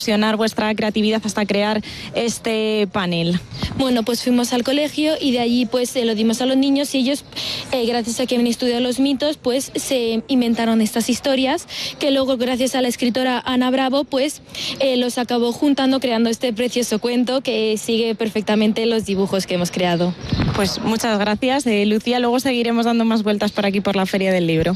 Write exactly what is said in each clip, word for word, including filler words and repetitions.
vuestra creatividad hasta crear este panel? Bueno, pues fuimos al colegio y de allí pues eh, lo dimos a los niños y ellos, eh, gracias a que habían estudiado los mitos, pues se inventaron estas historias que luego, gracias a la escritora Ana Bravo, pues eh, los acabó juntando, creando este precioso cuento que sigue perfectamente los dibujos que hemos creado. Pues muchas gracias, eh, Lucía. Luego seguiremos dando más vueltas por aquí por la Feria del Libro.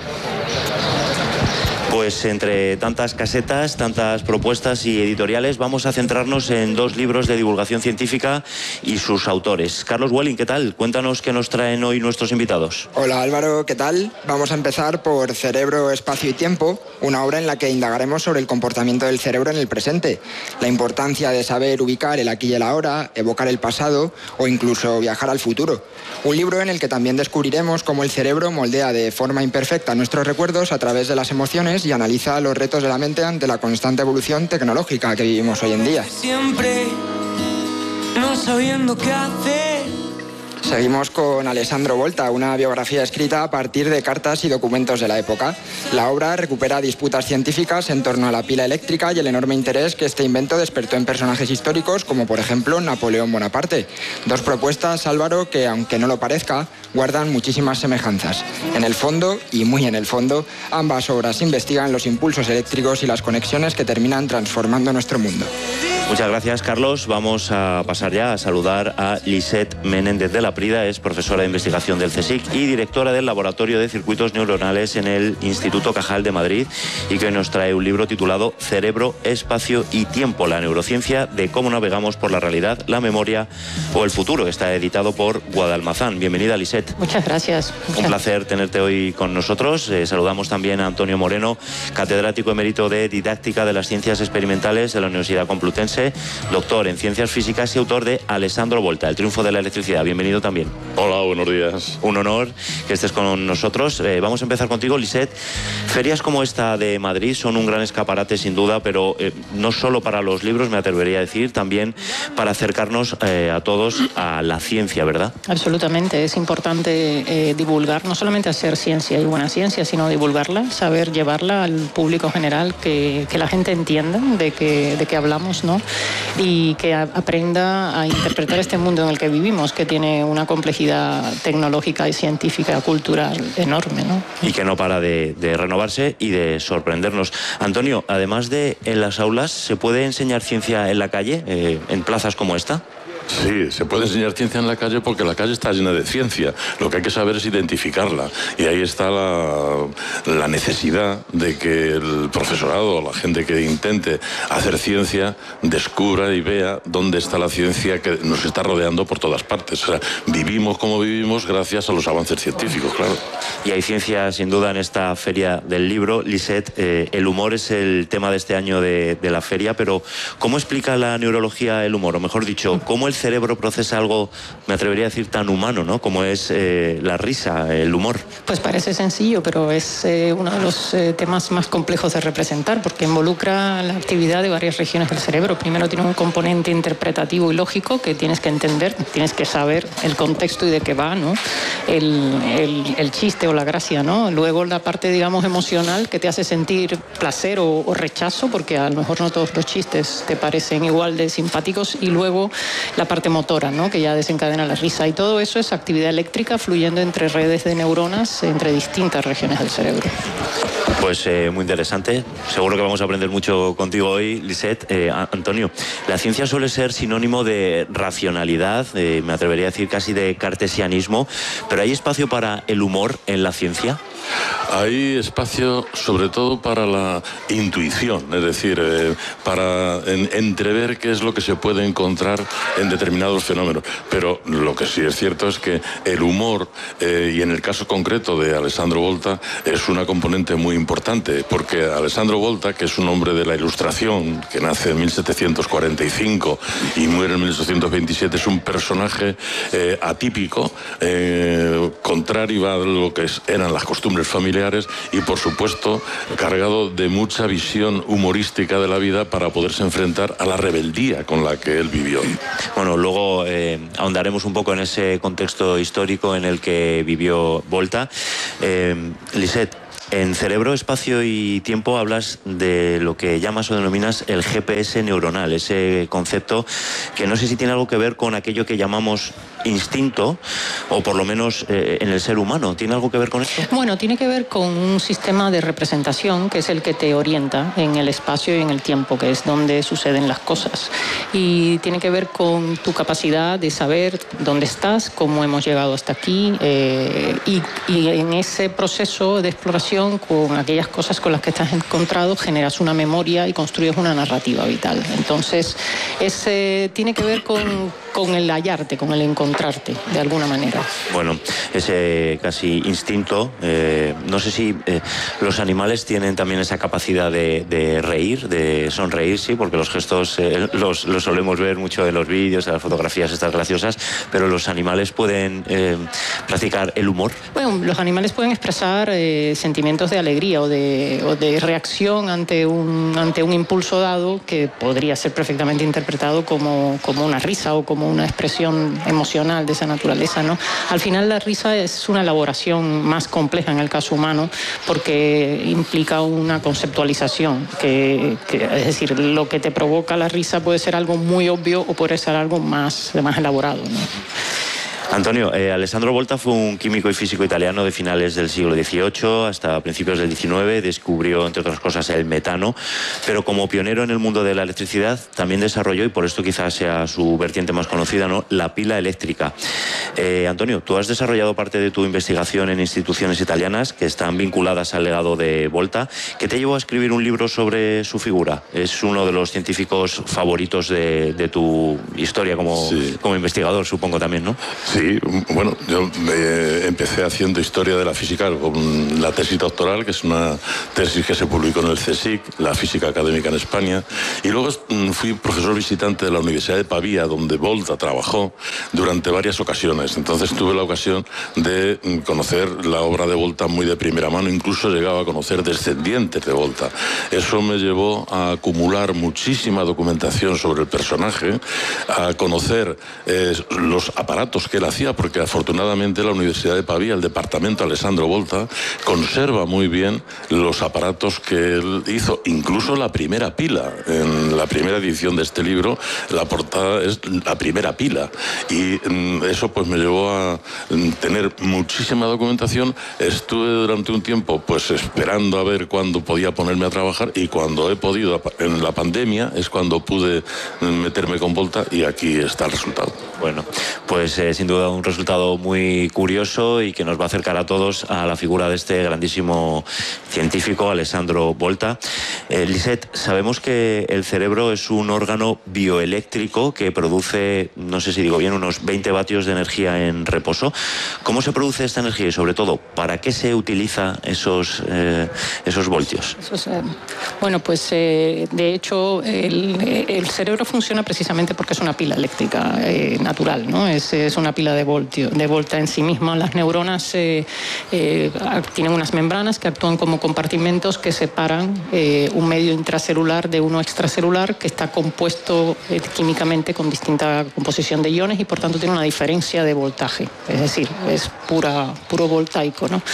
Pues entre tantas casetas, tantas propuestas y editoriales, vamos a centrarnos en dos libros de divulgación científica y sus autores. Carlos Welling, ¿qué tal? Cuéntanos qué nos traen hoy nuestros invitados. Hola Álvaro, ¿qué tal? Vamos a empezar por Cerebro, Espacio y Tiempo, una obra en la que indagaremos sobre el comportamiento del cerebro en el presente, la importancia de saber ubicar el aquí y el ahora, evocar el pasado o incluso viajar al futuro. Un libro en el que también descubriremos cómo el cerebro moldea de forma imperfecta nuestros recuerdos a través de las emociones y analiza los retos de la mente ante la constante evolución tecnológica que vivimos hoy en día. Siempre no sabiendo qué hacer. Seguimos con Alessandro Volta, una biografía escrita a partir de cartas y documentos de la época. La obra recupera disputas científicas en torno a la pila eléctrica y el enorme interés que este invento despertó en personajes históricos como por ejemplo Napoleón Bonaparte. Dos propuestas, Álvaro, que aunque no lo parezca, guardan muchísimas semejanzas. En el fondo, y muy en el fondo, ambas obras investigan los impulsos eléctricos y las conexiones que terminan transformando nuestro mundo. Muchas gracias, Carlos. Vamos a pasar ya a saludar a Lisette Menéndez de la Prida, es profesora de investigación del CSIC y directora del Laboratorio de Circuitos Neuronales en el Instituto Cajal de Madrid, y que nos trae un libro titulado Cerebro, Espacio y Tiempo, la neurociencia de cómo navegamos por la realidad, la memoria o el futuro. Está editado por Guadalmazán. Bienvenida, Lisette. Muchas gracias. Un placer tenerte hoy con nosotros. Eh, saludamos también a Antonio Moreno, catedrático emérito de Didáctica de las Ciencias Experimentales de la Universidad Complutense, doctor en Ciencias Físicas y autor de Alessandro Volta, El triunfo de la electricidad. Bienvenido también. Hola, buenos días. Un honor que estés con nosotros. Eh, vamos a empezar contigo, Lisette. Ferias como esta de Madrid son un gran escaparate, sin duda, pero eh, no solo para los libros, me atrevería a decir, también para acercarnos eh, a todos a la ciencia, ¿verdad? Absolutamente. Es importante eh, divulgar, no solamente hacer ciencia y buena ciencia, sino divulgarla, saber llevarla al público general, que, que la gente entienda de qué de qué hablamos, ¿no? Y que a, aprenda a interpretar este mundo en el que vivimos, que tiene una complejidad tecnológica y científica, cultural enorme, ¿no? Y que no para de, de renovarse y de sorprendernos. Antonio, además de en las aulas, ¿se puede enseñar ciencia en la calle, eh, en plazas como esta? Sí, se puede enseñar ciencia en la calle porque la calle está llena de ciencia. Lo que hay que saber es identificarla. Y ahí está la, la necesidad de que el profesorado, la gente que intente hacer ciencia, descubra y vea dónde está la ciencia que nos está rodeando por todas partes. O sea, vivimos como vivimos gracias a los avances científicos, claro. Y hay ciencia, sin duda, en esta feria del libro. Lisette, eh, el humor es el tema de este año de, de la feria, pero ¿cómo explica la neurología el humor? O mejor dicho, ¿cómo el cerebro procesa algo, me atrevería a decir, tan humano, ¿no? Como es eh, la risa, el humor? Pues parece sencillo, pero es eh, uno de los eh, temas más complejos de representar, porque involucra la actividad de varias regiones del cerebro. Primero tiene un componente interpretativo y lógico que tienes que entender, tienes que saber el contexto y de qué va, ¿no? El, el, el chiste o la gracia, ¿no? Luego la parte, digamos, emocional, que te hace sentir placer o, o rechazo, porque a lo mejor no todos los chistes te parecen igual de simpáticos. Y luego la parte motora, ¿no? Que ya desencadena la risa, y todo eso es actividad eléctrica fluyendo entre redes de neuronas entre distintas regiones del cerebro. Pues eh, muy interesante. Seguro que vamos a aprender mucho contigo hoy, Lisette. Eh, Antonio, la ciencia suele ser sinónimo de racionalidad, eh, me atrevería a decir casi de cartesianismo, pero ¿hay espacio para el humor en la ciencia? Hay espacio sobre todo para la intuición, es decir, eh, para en, entrever qué es lo que se puede encontrar en determinados fenómenos. Pero lo que sí es cierto es que el humor, eh, y en el caso concreto de Alessandro Volta, es una componente muy importante, porque Alessandro Volta, que es un hombre de la Ilustración, que nace en mil setecientos cuarenta y cinco y muere en mil ochocientos veintisiete, es un personaje eh, atípico, eh, contrario a lo que es, eran las costumbres familiares, y por supuesto cargado de mucha visión humorística de la vida para poderse enfrentar a la rebeldía con la que él vivió. Bueno, luego eh, ahondaremos un poco en ese contexto histórico en el que vivió Volta. Eh, Lisette, En Cerebro, Espacio y Tiempo hablas de lo que llamas o denominas el G P S neuronal, ese concepto que no sé si tiene algo que ver con aquello que llamamos instinto, o por lo menos eh, en el ser humano. ¿Tiene algo que ver con esto? Bueno, tiene que ver con un sistema de representación que es el que te orienta en el espacio y en el tiempo, que es donde suceden las cosas. Y tiene que ver con tu capacidad de saber dónde estás, cómo hemos llegado hasta aquí, eh, y, y en ese proceso de exploración, con aquellas cosas con las que estás encontrado, generas una memoria y construyes una narrativa vital. Entonces, ese tiene que ver con, con el hallarte, con el encontrarte, de alguna manera. Bueno, ese casi instinto, eh, no sé si eh, los animales tienen también esa capacidad de, de reír, de sonreír, sí, porque los gestos eh, los, los solemos ver mucho en los vídeos, en las fotografías estas graciosas, pero los animales pueden eh, practicar el humor. Bueno, los animales pueden expresar eh, sentimientos de alegría o de, o de reacción ante un, ante un impulso dado que podría ser perfectamente interpretado como, como una risa o como una expresión emocional de esa naturaleza, ¿no? Al final la risa es una elaboración más compleja en el caso humano porque implica una conceptualización, que, que, es decir, lo que te provoca la risa puede ser algo muy obvio o puede ser algo más, más elaborado, ¿no? Antonio, eh, Alessandro Volta fue un químico y físico italiano de finales del siglo dieciocho hasta principios del diecinueve. Descubrió, entre otras cosas, el metano, pero como pionero en el mundo de la electricidad también desarrolló, y por esto quizás sea su vertiente más conocida, ¿no?, la pila eléctrica. Eh, Antonio, tú has desarrollado parte de tu investigación en instituciones italianas que están vinculadas al legado de Volta. ¿Qué te llevó a escribir un libro sobre su figura? Es uno de los científicos favoritos de, de tu historia como, sí. como investigador, supongo también, ¿no? Sí, bueno, yo eh, empecé haciendo historia de la física con la tesis doctoral, que es una tesis que se publicó en el CSIC, la física académica en España, y luego mm, fui profesor visitante de la Universidad de Pavía, donde Volta trabajó durante varias ocasiones. Entonces tuve la ocasión de mm, conocer la obra de Volta muy de primera mano, incluso llegaba a conocer descendientes de Volta. Eso me llevó a acumular muchísima documentación sobre el personaje, a conocer eh, los aparatos que él hacía, porque afortunadamente la Universidad de Pavía, el departamento Alessandro Volta, conserva muy bien los aparatos que él hizo, incluso la primera pila. En la primera edición de este libro, la portada es la primera pila, y mm, eso pues me llevó a mm, tener muchísima documentación. Estuve durante un tiempo pues esperando a ver cuándo podía ponerme a trabajar, y cuando he podido, en la pandemia, es cuando pude meterme con Volta, y aquí está el resultado. Bueno, pues eh, sin duda un resultado muy curioso y que nos va a acercar a todos a la figura de este grandísimo científico, Alessandro Volta. Eh, Lisette, sabemos que el cerebro es un órgano bioeléctrico que produce, no sé si digo bien, unos veinte vatios de energía en reposo. ¿Cómo se produce esta energía y, sobre todo, para qué se utiliza esos, eh, esos voltios? Eso es, eh, bueno, pues eh, de hecho el, el cerebro funciona precisamente porque es una pila eléctrica eh, natural, ¿no? Es, es una pila de voltio, de Volta en sí misma. Las neuronas eh, eh, tienen unas membranas que actúan como compartimentos que separan eh, un medio intracelular de uno extracelular, que está compuesto eh, químicamente con distinta composición de iones y por tanto tiene una diferencia de voltaje, es decir, es pura, puro voltaico, ¿no?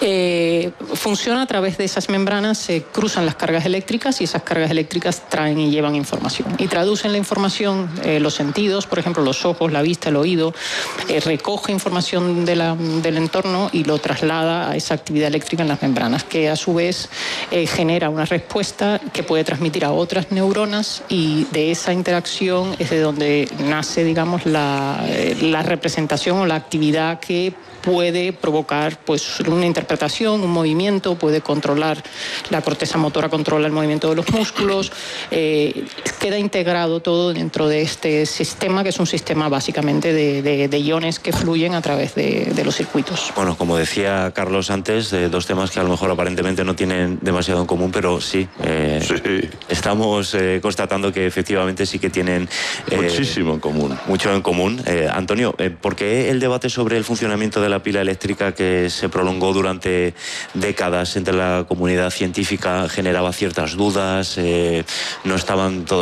Eh, funciona a través de esas membranas, se cruzan las cargas eléctricas y esas cargas eléctricas traen y llevan información y traducen la información, eh, los sentidos, por ejemplo los ojos, la vista, el oído, eh, recoge información de la, del entorno y lo traslada a esa actividad eléctrica en las membranas, que a su vez eh, genera una respuesta que puede transmitir a otras neuronas, y de esa interacción es de donde nace, digamos, la, la representación o la actividad que puede provocar pues una interpretación, un movimiento, puede controlar, la corteza motora controla el movimiento de los músculos, eh, queda integrado todo dentro de este sistema, que es un sistema básicamente de, de, de iones que fluyen a través de, de los circuitos. Bueno, como decía Carlos antes, eh, dos temas que a lo mejor aparentemente no tienen demasiado en común, pero sí, eh, sí. estamos eh, constatando que efectivamente sí que tienen eh, muchísimo en común. Mucho en común. Eh, Antonio, eh, ¿por qué el debate sobre el funcionamiento de la pila eléctrica, que se prolongó durante décadas entre la comunidad científica, generaba ciertas dudas? Eh, no estaban todos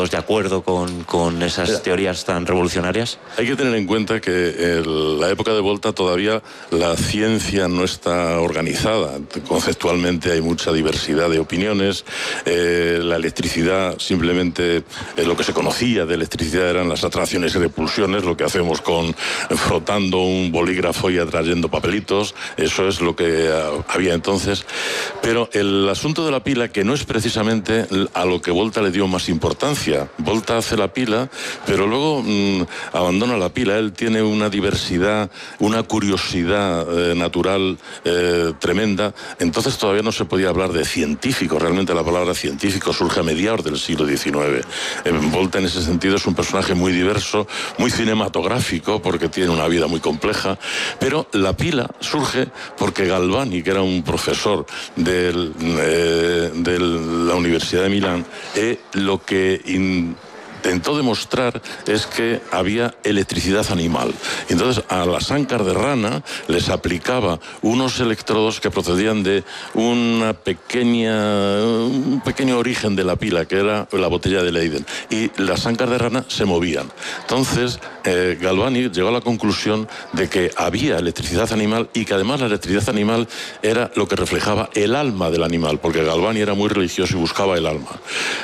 todos de acuerdo con, con esas Mira, teorías tan revolucionarias? Hay que tener en cuenta que en la época de Volta todavía la ciencia no está organizada. Conceptualmente hay mucha diversidad de opiniones. Eh, la electricidad, simplemente eh, lo que se conocía de electricidad eran las atracciones y repulsiones, lo que hacemos con frotando un bolígrafo y atrayendo papelitos. Eso es lo que uh, había entonces. Pero el asunto de la pila, que no es precisamente a lo que Volta le dio más importancia. Volta hace la pila, pero luego mmm, abandona la pila. Él tiene una diversidad, una curiosidad eh, natural eh, tremenda. Entonces todavía no se podía hablar de científico. Realmente la palabra científico surge a mediados del siglo diecinueve. Eh, Volta en ese sentido es un personaje muy diverso, muy cinematográfico, porque tiene una vida muy compleja. Pero la pila surge porque Galvani, que era un profesor del, eh, de la Universidad de Milán, eh, lo que in, intentó demostrar es que había electricidad animal. Entonces a las ancas de rana les aplicaba unos electrodos que procedían de una pequeña, un pequeño origen de la pila, que era la botella de Leyden, y las ancas de rana se movían. Entonces eh, Galvani llegó a la conclusión de que había electricidad animal y que además la electricidad animal era lo que reflejaba el alma del animal, porque Galvani era muy religioso y buscaba el alma.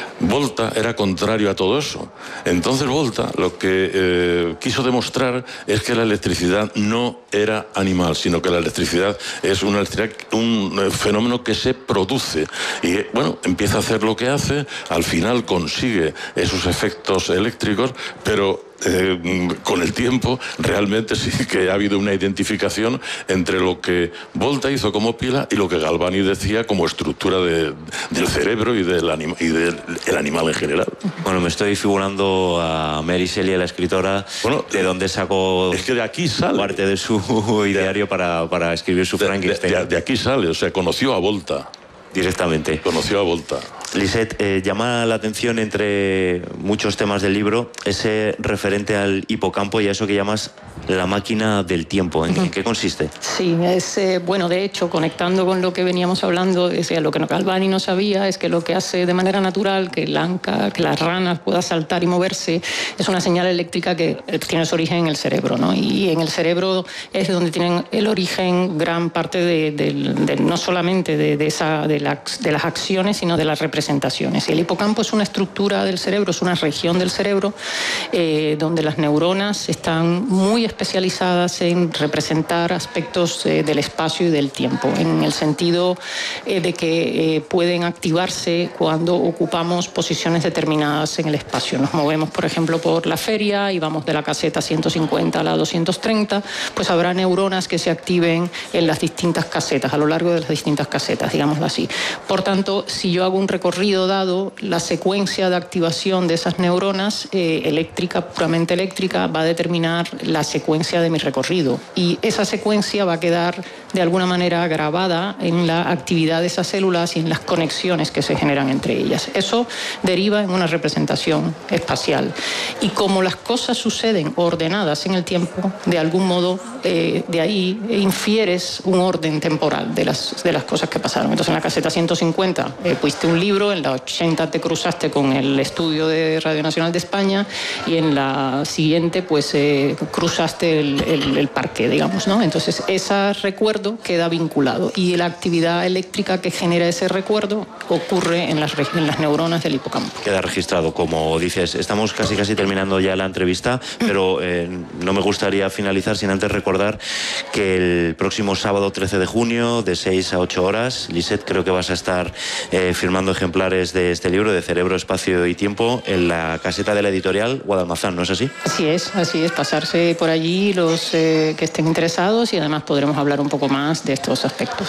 Volta era contrario a todo eso. Entonces Volta lo que eh, quiso demostrar es que la electricidad no era animal, sino que la electricidad es una electricidad, un fenómeno que se produce. Y bueno, empieza a hacer lo que hace, al final consigue esos efectos eléctricos, pero Eh, con el tiempo realmente sí que ha habido una identificación entre lo que Volta hizo como pila y lo que Galvani decía como estructura de, del cerebro y del, anima, y del el animal en general. Bueno, me estoy figurando a Mary Shelley, la escritora, bueno, de donde sacó es que de aquí sale parte de su ideario para, para escribir su de, Frankenstein. De, de, de aquí sale, o sea, conoció a Volta. Directamente. Conoció a Volta. Lisette, eh, llama la atención entre muchos temas del libro ese referente al hipocampo y a eso que llamas la máquina del tiempo. ¿En, uh-huh. ¿en qué consiste? Sí, es eh, bueno, de hecho, conectando con lo que veníamos hablando, es, lo que Galvani no sabía es que lo que hace de manera natural que la anca, que las ranas pueda saltar y moverse, es una señal eléctrica que tiene su origen en el cerebro, ¿no? Y en el cerebro es donde tienen el origen gran parte de, de, de no solamente de, de, esa, de, la, de las acciones, sino de las representaciones. El hipocampo es una estructura del cerebro, es una región del cerebro eh, donde las neuronas están muy especializadas en representar aspectos eh, del espacio y del tiempo, en el sentido eh, de que eh, pueden activarse cuando ocupamos posiciones determinadas en el espacio. Nos movemos, por ejemplo, por la feria y vamos de la caseta ciento cincuenta a la doscientos treinta, pues habrá neuronas que se activen en las distintas casetas, a lo largo de las distintas casetas, digámoslo así. Por tanto, si yo hago un recorrido dado, la secuencia de activación de esas neuronas eh, eléctrica, puramente eléctrica, va a determinar la secuencia de mi recorrido. Y esa secuencia va a quedar de alguna manera grabada en la actividad de esas células y en las conexiones que se generan entre ellas. Eso deriva en una representación espacial. Y como las cosas suceden ordenadas en el tiempo, de algún modo eh, de ahí infieres un orden temporal de las, de las cosas que pasaron. Entonces en la caseta ciento cincuenta eh, pusiste un libro, en la ochenta te cruzaste con el estudio de Radio Nacional de España y en la siguiente pues eh, cruzaste el, el, el parque, digamos, ¿no? Entonces ese recuerdo queda vinculado y la actividad eléctrica que genera ese recuerdo ocurre en las, en las neuronas del hipocampo. Queda registrado, como dices. Estamos casi casi terminando ya la entrevista, pero eh, no me gustaría finalizar sin antes recordar que el próximo sábado trece de junio de seis a ocho horas, Lisette, creo que vas a estar eh, firmando ejemplares de este libro, de Cerebro, Espacio y Tiempo, en la caseta de la editorial Guadalmazán, ¿no es así? Así es, así es, pasarse por allí los eh, que estén interesados y además podremos hablar un poco más de estos aspectos.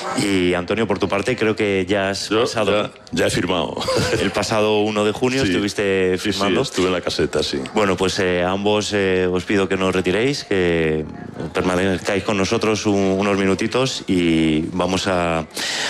Y Antonio, por tu parte, creo que ya has Yo pasado... Ya, ya he firmado. El pasado uno de junio sí, estuviste firmando. Sí, sí, estuve en la caseta, sí. Bueno, pues eh, a ambos eh, os pido que no os retiréis, que permanezcáis con nosotros un, unos minutitos y vamos a,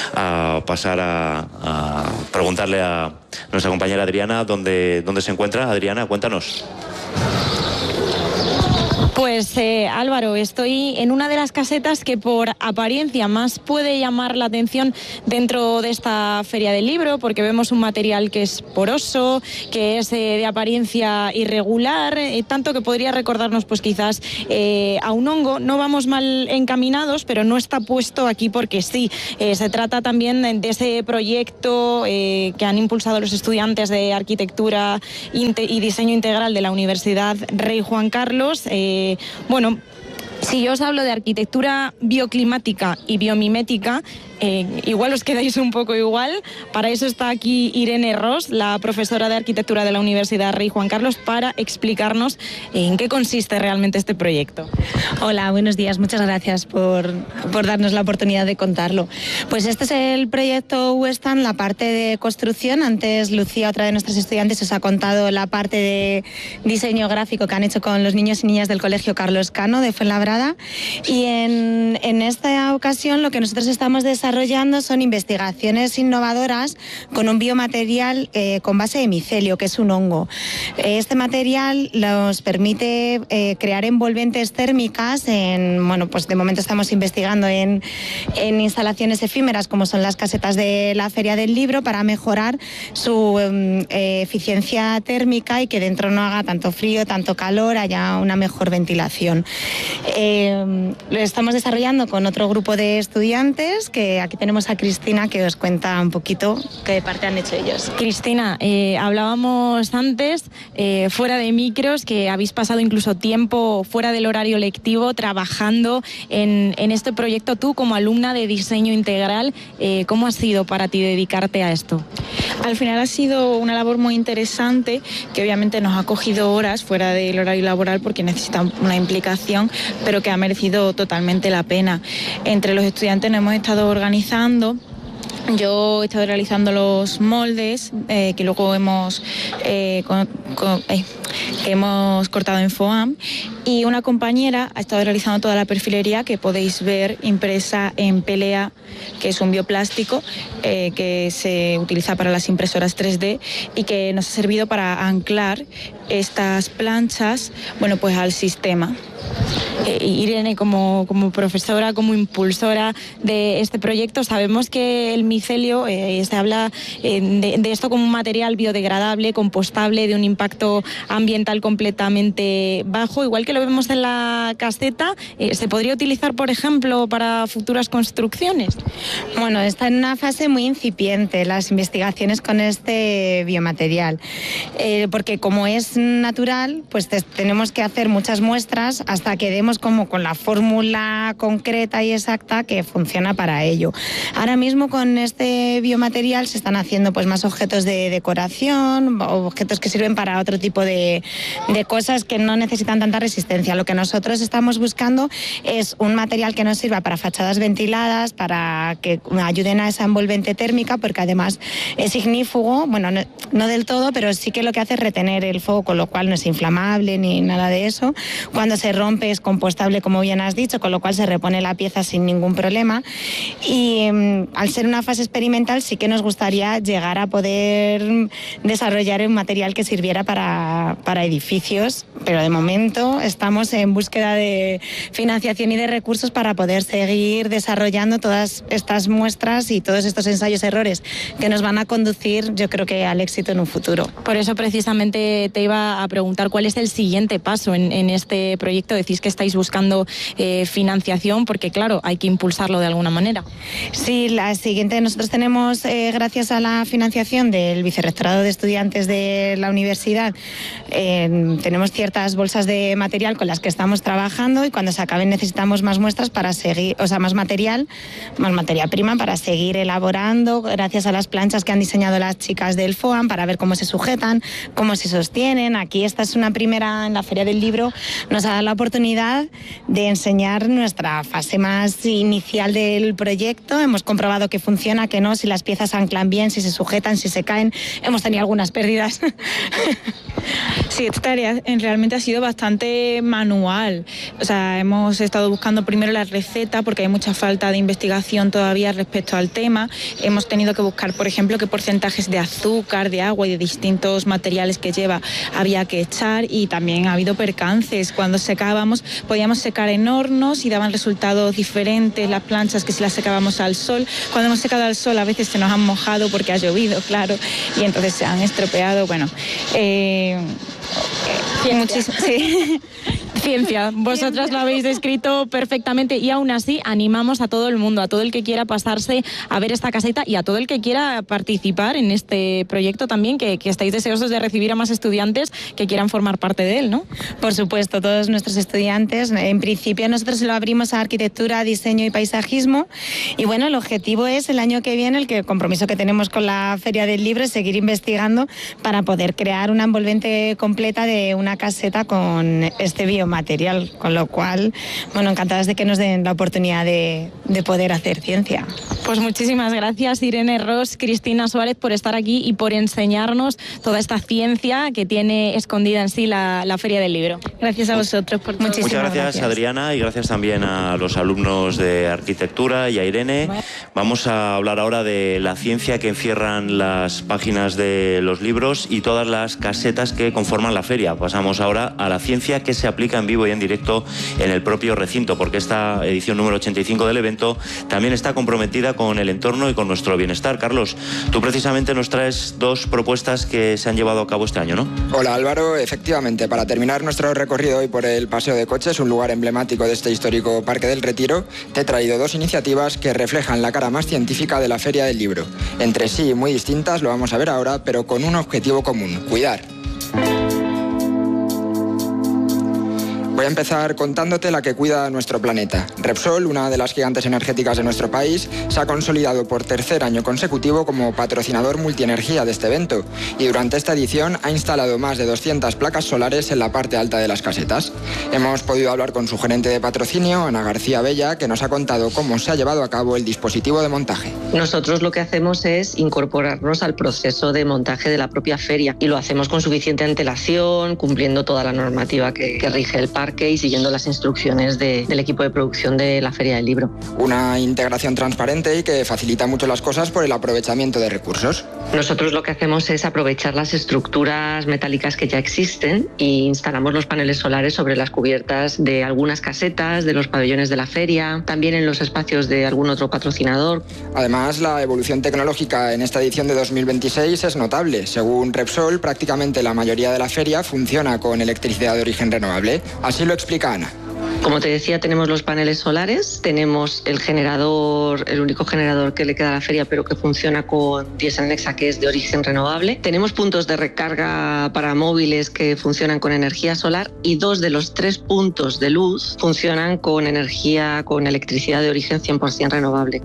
a pasar a, a preguntarle a nuestra compañera Adriana dónde, dónde se encuentra. Adriana, cuéntanos. Pues eh, Álvaro, estoy en una de las casetas que por apariencia más puede llamar la atención dentro de esta Feria del Libro, porque vemos un material que es poroso, que es eh, de apariencia irregular, eh, tanto que podría recordarnos pues quizás eh, a un hongo. No vamos mal encaminados, pero no está puesto aquí porque sí. Eh, se trata también de ese proyecto eh, que han impulsado los estudiantes de Arquitectura y Diseño Integral de la Universidad Rey Juan Carlos. Eh, bueno, si yo os hablo de arquitectura bioclimática y biomimética, eh, igual os quedáis un poco igual. Para eso está aquí Irene Ros, la profesora de arquitectura de la Universidad Rey Juan Carlos, para explicarnos en qué consiste realmente este proyecto. Hola, buenos días. Muchas gracias por, por darnos la oportunidad de contarlo. Pues este es el proyecto Westan, la parte de construcción. Antes Lucía, otra de nuestras estudiantes, os ha contado la parte de diseño gráfico que han hecho con los niños y niñas del Colegio Carlos Cano de Fuenlabrada. Y en, en esta ocasión lo que nosotros estamos desarrollando son investigaciones innovadoras con un biomaterial eh, con base de micelio, que es un hongo. Este material nos permite eh, crear envolventes térmicas en, bueno, pues de momento estamos investigando en, en instalaciones efímeras como son las casetas de la Feria del Libro, para mejorar su eh, eficiencia térmica y que dentro no haga tanto frío, tanto calor, haya una mejor ventilación. Eh, lo estamos desarrollando con otro grupo de estudiantes, que aquí tenemos a Cristina, que os cuenta un poquito qué parte han hecho ellos. Cristina, eh, hablábamos antes, eh, fuera de micros, que habéis pasado incluso tiempo fuera del horario lectivo trabajando en, en este proyecto. Tú, como alumna de diseño integral, eh, ¿cómo ha sido para ti dedicarte a esto? Al final ha sido una labor muy interesante, que obviamente nos ha cogido horas fuera del horario laboral porque necesita una implicación, pero que ha merecido totalmente la pena. Entre los estudiantes nos hemos estado organizando. Yo he estado realizando los moldes eh, que luego hemos, eh, con, con, eh, que hemos cortado en FOAM, y una compañera ha estado realizando toda la perfilería que podéis ver impresa en P L A, que es un bioplástico eh, que se utiliza para las impresoras tres D y que nos ha servido para anclar estas planchas, bueno, pues al sistema. Eh, Irene, como, como profesora, como impulsora de este proyecto, sabemos que el micelio, eh, se habla eh, de, de esto como un material biodegradable, compostable, de un impacto ambiental completamente bajo, igual que lo vemos en la caseta. Eh, ¿se podría utilizar, por ejemplo, para futuras construcciones? Bueno, está en una fase muy incipiente las investigaciones con este biomaterial, eh, porque como es natural, pues te, tenemos que hacer muchas muestras hasta que demos como con la fórmula concreta y exacta que funciona para ello. Ahora mismo con este biomaterial se están haciendo pues más objetos de decoración, objetos que sirven para otro tipo de, de cosas que no necesitan tanta resistencia. Lo que nosotros estamos buscando es un material que nos sirva para fachadas ventiladas, para que ayuden a esa envolvente térmica, porque además es ignífugo, bueno, no, no del todo, pero sí que lo que hace es retener el fuego, con lo cual no es inflamable ni nada de eso. Cuando se rompe es compostable, como bien has dicho, con lo cual se repone la pieza sin ningún problema. Y um, al ser una fase experimental sí que nos gustaría llegar a poder desarrollar un material que sirviera para, para edificios, pero de momento estamos en búsqueda de financiación y de recursos para poder seguir desarrollando todas estas muestras y todos estos ensayos-errores que nos van a conducir, yo creo que al éxito en un futuro. Por eso precisamente te iba a preguntar cuál es el siguiente paso en, en este proyecto. Decís que estáis buscando eh, financiación, porque claro, hay que impulsarlo de alguna manera. Sí, la siguiente, nosotros tenemos, eh, gracias a la financiación del Vicerrectorado de Estudiantes de la Universidad, eh, tenemos ciertas bolsas de material con las que estamos trabajando, y cuando se acaben necesitamos más muestras para seguir, o sea, más material, más materia prima para seguir elaborando, gracias a las planchas que han diseñado las chicas del FOAM, para ver cómo se sujetan, cómo se sostienen. Aquí esta es una primera, en la Feria del Libro nos ha dado la oportunidad de enseñar nuestra fase más inicial del proyecto. Hemos comprobado que funciona, que no, si las piezas anclan bien, si se sujetan, si se caen. Hemos tenido algunas pérdidas. Sí, esta tarea realmente ha sido bastante manual. O sea, hemos estado buscando primero la receta porque hay mucha falta de investigación todavía respecto al tema. Hemos tenido que buscar, por ejemplo, qué porcentajes de azúcar, de agua y de distintos materiales que lleva había que echar, y también ha habido percances. Cuando secábamos, podíamos secar en hornos y daban resultados diferentes las planchas que si las secábamos al sol. Cuando hemos secado al sol a veces se nos han mojado porque ha llovido, claro, y entonces se han estropeado. Bueno, eh, muchísimo, sí. Ciencia, vosotras lo habéis descrito perfectamente, y aún así animamos a todo el mundo, a todo el que quiera pasarse a ver esta caseta y a todo el que quiera participar en este proyecto también, que, que estáis deseosos de recibir a más estudiantes que quieran formar parte de él, ¿no? Por supuesto, todos nuestros estudiantes. En principio nosotros lo abrimos a arquitectura, diseño y paisajismo, y bueno, el objetivo es el año que viene, el, que, el compromiso que tenemos con la Feria del Libro es seguir investigando para poder crear una envolvente completa de una caseta con este biomaterial, con lo cual, bueno, encantadas de que nos den la oportunidad de, de poder hacer ciencia. Pues muchísimas gracias, Irene Ros, Cristina Suárez, por estar aquí y por enseñarnos toda esta ciencia que tiene escondida en sí la, la Feria del Libro. Gracias a vosotros por todo. Muchas gracias, gracias, Adriana, y gracias también a los alumnos de arquitectura y a Irene. Vamos a hablar ahora de la ciencia que encierran las páginas de los libros y todas las casetas que conforman la feria. Pasamos ahora a la ciencia que se aplica en vivo y en directo en el propio recinto, porque esta edición número ochenta y cinco del evento también está comprometida con el entorno y con nuestro bienestar. Carlos, tú precisamente nos traes dos propuestas que se han llevado a cabo este año, ¿no? Hola Álvaro, efectivamente, para terminar nuestro recorrido hoy por el Paseo de Coches, un lugar emblemático de este histórico Parque del Retiro, te he traído dos iniciativas que reflejan la cara más científica de la Feria del Libro. Entre sí muy distintas, lo vamos a ver ahora, pero con un objetivo común: cuidar. Voy a empezar contándote la que cuida nuestro planeta. Repsol, una de las gigantes energéticas de nuestro país, se ha consolidado por tercer año consecutivo como patrocinador multienergía de este evento, y durante esta edición ha instalado más de doscientas placas solares en la parte alta de las casetas. Hemos podido hablar con su gerente de patrocinio, Ana García Bella, que nos ha contado cómo se ha llevado a cabo el dispositivo de montaje. Nosotros lo que hacemos es incorporarnos al proceso de montaje de la propia feria, y lo hacemos con suficiente antelación, cumpliendo toda la normativa que, que rige el parque y siguiendo las instrucciones de, del equipo de producción de la Feria del Libro. Una integración transparente y que facilita mucho las cosas por el aprovechamiento de recursos. Nosotros lo que hacemos es aprovechar las estructuras metálicas que ya existen e instalamos los paneles solares sobre las cubiertas de algunas casetas, de los pabellones de la feria, también en los espacios de algún otro patrocinador. Además, la evolución tecnológica en esta edición de dos mil veintiséis es notable. Según Repsol, prácticamente la mayoría de la feria funciona con electricidad de origen renovable. Así lo explica Ana. Como te decía, tenemos los paneles solares, tenemos el generador, el único generador que le queda a la feria, pero que funciona con diésel Nexa, que es de origen renovable. Tenemos puntos de recarga para móviles que funcionan con energía solar, y dos de los tres puntos de luz funcionan con energía, con electricidad de origen cien por ciento renovable.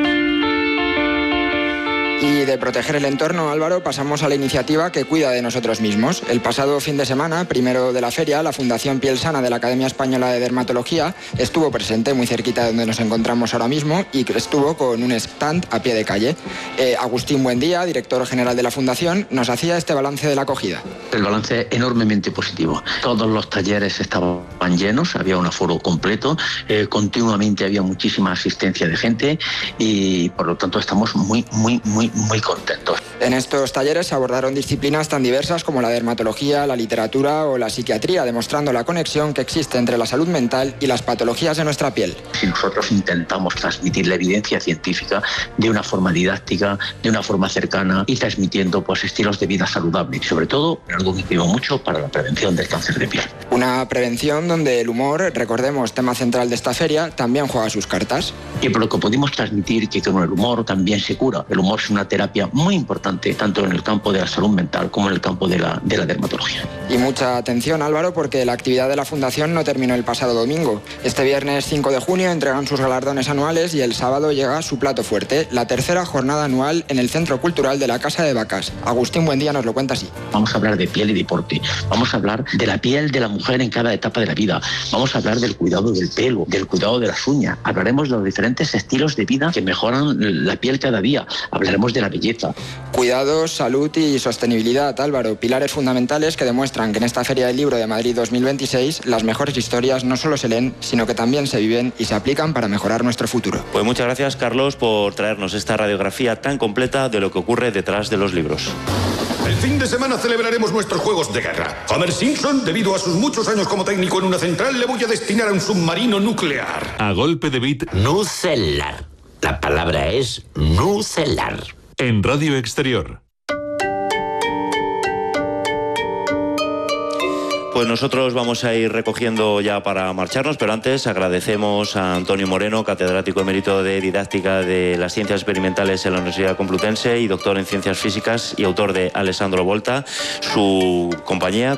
Y de proteger el entorno, Álvaro, pasamos a la iniciativa que cuida de nosotros mismos. El pasado fin de semana, primero de la feria, la Fundación Piel Sana de la Academia Española de Dermatología estuvo presente muy cerquita de donde nos encontramos ahora mismo, y estuvo con un stand a pie de calle. Eh, Agustín Buendía, director general de la Fundación, nos hacía este balance de la acogida. El balance enormemente positivo. Todos los talleres estaban llenos, había un aforo completo, eh, continuamente había muchísima asistencia de gente, y por lo tanto estamos muy, muy, muy muy contentos. En estos talleres se abordaron disciplinas tan diversas como la dermatología, la literatura o la psiquiatría, demostrando la conexión que existe entre la salud mental y las patologías de nuestra piel. Si nosotros intentamos transmitir la evidencia científica de una forma didáctica, de una forma cercana, y transmitiendo pues estilos de vida saludables, sobre todo algo que cuido mucho para la prevención del cáncer de piel. Una prevención donde el humor, recordemos, tema central de esta feria, también juega sus cartas. Y por lo que pudimos transmitir que con el humor también se cura. El humor es una terapia muy importante tanto en el campo de la salud mental como en el campo de la, de la dermatología. Y mucha atención, Álvaro, porque la actividad de la Fundación no terminó el pasado domingo. Este viernes cinco de junio entregan sus galardones anuales y el sábado llega su plato fuerte, la tercera jornada anual en el Centro Cultural de la Casa de Vacas. Agustín Buendía nos lo cuenta así. Vamos a hablar de piel y deporte, vamos a hablar de la piel de la mujer en cada etapa de la vida, vamos a hablar del cuidado del pelo, del cuidado de las uñas, hablaremos de los diferentes estilos de vida que mejoran la piel cada día, hablaremos de la belleza. Cuidados, salud y sostenibilidad, Álvaro. Pilares fundamentales que demuestran que en esta Feria del Libro de Madrid dos mil veintiséis las mejores historias no solo se leen, sino que también se viven y se aplican para mejorar nuestro futuro. Pues muchas gracias, Carlos, por traernos esta radiografía tan completa de lo que ocurre detrás de los libros. El fin de semana celebraremos nuestros juegos de guerra. Homer Simpson, debido a sus muchos años como técnico en una central, le voy a destinar a un submarino nuclear. A golpe de beat. Nucelar. La palabra es nucelar. En Radio Exterior. Pues nosotros vamos a ir recogiendo ya para marcharnos, pero antes agradecemos a Antonio Moreno, catedrático emérito de Didáctica de las Ciencias Experimentales en la Universidad Complutense y doctor en Ciencias Físicas y autor de Alessandro Volta, su compañía